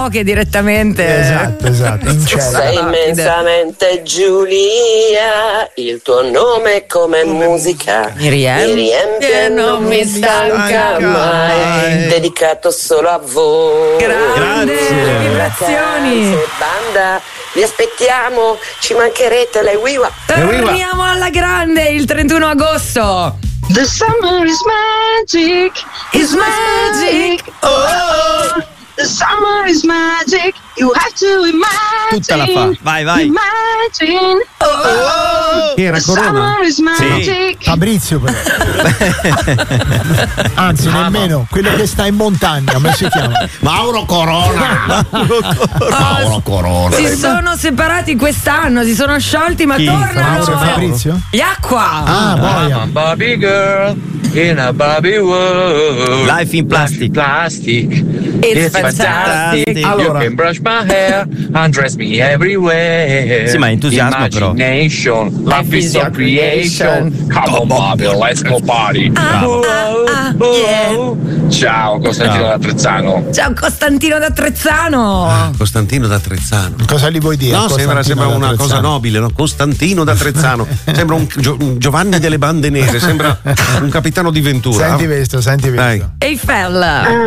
karaoke direttamente. Esatto. Sei immensamente Giulia, il tuo nome è come musica, mi riempie e non mi stanca mai, dedicato solo a voi. Grande, vibrazioni. Banda, vi aspettiamo, ci mancherete, le Wiwa. Torniamo alla grande il 31 agosto. The summer is magic, It's magic. oh, the summer is magic, you have to imagine. Tutta la fa. Vai. Imagine, oh, Chi era the Corona? summer is magic. Fabrizio però. Anzi, nemmeno quello che sta in montagna, come si chiama? Mauro Corona. Mauro Corona. Si sono separati quest'anno, si sono sciolti, ma Chi? tornano. Mauro e Fabrizio? Gli Acqua. Ah, boia. Barbie girl in a Barbie world. Life in plastic. Plastic. It's fantastic. Allora. You can brush my hair, undress me everywhere. Sì, ma entusiasmo però. Imagination, life is your creation. Come on, Bobby, let's go party. Yeah. Ciao, Costantino d'Attrezzano. Ciao Costantino d'Attrezzano. Costantino d'Attrezzano. Cosa gli vuoi dire? No, Costantino sembra una d'Attrezzano? cosa nobile, no? Costantino d'Attrezzano. Sembra un Giovanni delle Bande Nere, sembra un capitano di Ventura. Senti questo. Dai. Eiffel.